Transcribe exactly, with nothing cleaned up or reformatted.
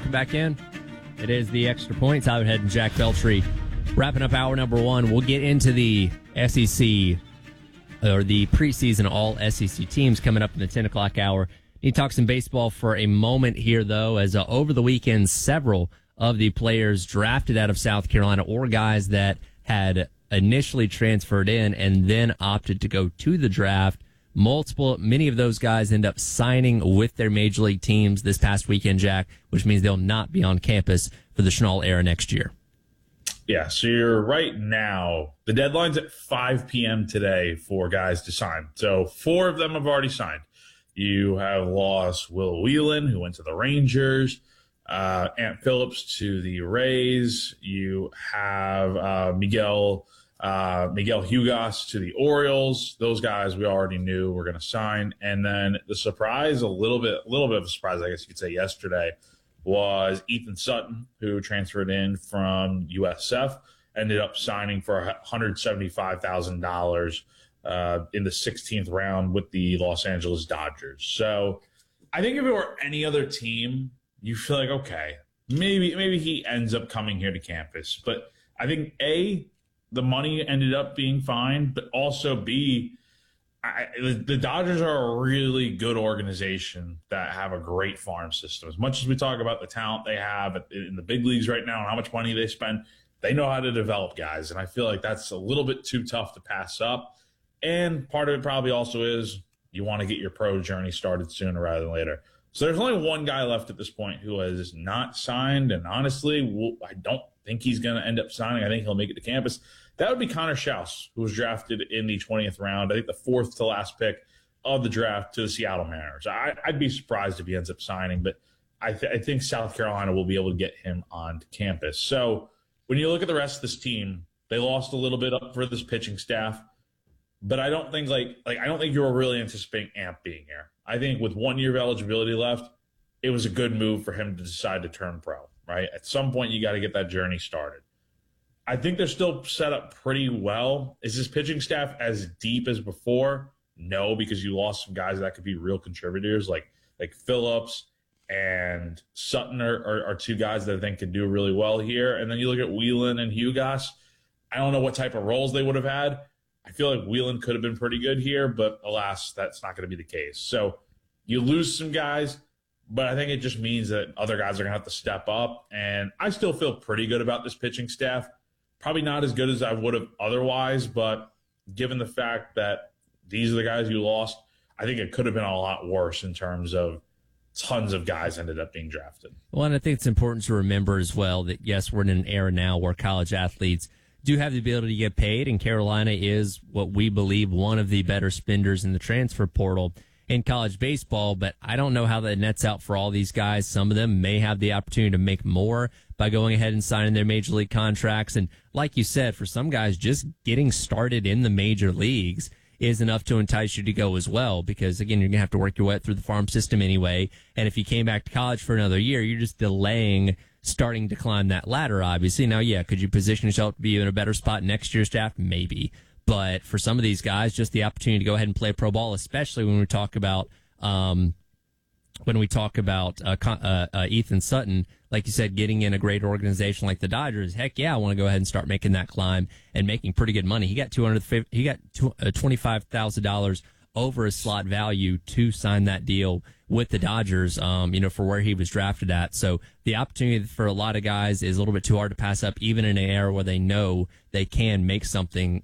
welcome back in. It is the Extra Point. Tyler Head and Jack Beltry wrapping up hour number one. We'll get into the S E C or the preseason all S E C teams coming up in the ten o'clock hour. Need to talk some baseball for a moment here, though, as uh, over the weekend, several of the players drafted out of South Carolina or guys that had initially transferred in and then opted to go to the draft. Multiple, many of those guys end up signing with their major league teams this past weekend, Jack, which means they'll not be on campus for the Schnall era next year. Yeah, so you're right now. The deadline's at five p.m. today for guys to sign. So four of them have already signed. You have lost Will Whelan, who went to the Rangers, uh, Ant Phillips to the Rays. You have uh, Miguel uh, Miguel Hugas to the Orioles. Those guys we already knew were going to sign. And then the surprise, a little bit, a little bit of a surprise, I guess you could say, yesterday was Ethan Sutton, who transferred in from U S F, ended up signing for one hundred seventy-five thousand dollars. Uh, in the sixteenth round with the Los Angeles Dodgers. So I think if it were any other team, you feel like, okay, maybe maybe he ends up coming here to campus. But I think, A, the money ended up being fine, but also, B, I, the Dodgers are a really good organization that have a great farm system. As much as we talk about the talent they have in the big leagues right now and how much money they spend, they know how to develop guys. And I feel like that's a little bit too tough to pass up. And part of it probably also is you want to get your pro journey started sooner rather than later. So there's only one guy left at this point who has not signed. And honestly, I don't think he's going to end up signing. I think he'll make it to campus. That would be Connor Schaus, who was drafted in the twentieth round. I think the fourth to last pick of the draft to the Seattle Mariners. I, I'd be surprised if he ends up signing, but I, th- I think South Carolina will be able to get him on campus. So when you look at the rest of this team, they lost a little bit up for this pitching staff. But I don't think like like I don't think you were really anticipating Amp being here. I think with one year of eligibility left, it was a good move for him to decide to turn pro, right? At some point, you got to get that journey started. I think they're still set up pretty well. Is this pitching staff as deep as before? No, because you lost some guys that could be real contributors, like like Phillips and Sutton are, are, are two guys that I think could do really well here. And then you look at Whelan and Hugas. I don't know what type of roles they would have had. I feel like Whelan could have been pretty good here, but alas, that's not going to be the case. So you lose some guys, but I think it just means that other guys are going to have to step up. And I still feel pretty good about this pitching staff. Probably not as good as I would have otherwise, but given the fact that these are the guys you lost, I think it could have been a lot worse in terms of tons of guys ended up being drafted. Well, and I think it's important to remember as well that, yes, we're in an era now where college athletes do have the ability to get paid, and Carolina is what we believe one of the better spenders in the transfer portal in college baseball, but I don't know how that nets out for all these guys. Some of them may have the opportunity to make more by going ahead and signing their major league contracts. And like you said, for some guys, just getting started in the major leagues is enough to entice you to go as well, because again, you're going to have to work your way through the farm system anyway. And if you came back to college for another year, you're just delaying starting to climb that ladder, obviously. Now, yeah, could you position yourself to be in a better spot next year's draft? Maybe. But for some of these guys, just the opportunity to go ahead and play pro ball, especially when we talk about um, when we talk about uh, uh, uh, Ethan Sutton, like you said, getting in a great organization like the Dodgers. Heck yeah, I want to go ahead and start making that climb and making pretty good money. He got two hundred, he got twenty-five thousand dollars over his slot value to sign that deal with the Dodgers, um, you know, for where he was drafted at. So the opportunity for a lot of guys is a little bit too hard to pass up, even in an era where they know they can make something